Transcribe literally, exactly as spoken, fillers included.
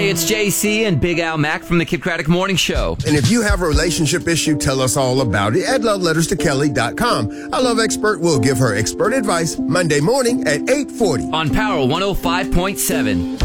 Hey, it's J C and Big Al Mack from the Kid Craddock Morning Show. And if you have a relationship issue, tell us all about it at love letters to kelly dot com. Our love expert will give her expert advice Monday morning at eight forty. On Power one oh five point seven.